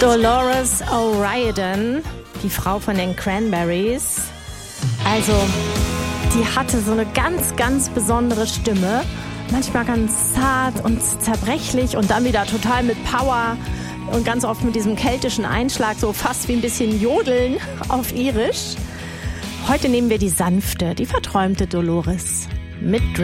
Dolores O'Riordan, die Frau von den Cranberries. Also, die hatte so eine ganz, ganz besondere Stimme. Manchmal ganz zart und zerbrechlich und dann wieder total mit Power und ganz oft mit diesem keltischen Einschlag, so fast wie ein bisschen Jodeln auf Irisch. Heute nehmen wir die sanfte, die verträumte Dolores mit